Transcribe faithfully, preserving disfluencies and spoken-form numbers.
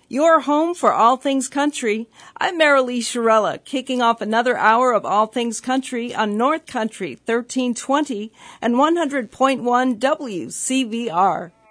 Your home for all things country. I'm Marilee Shirella, kicking off another hour of All Things Country on North Country thirteen twenty and one hundred point one W C V R.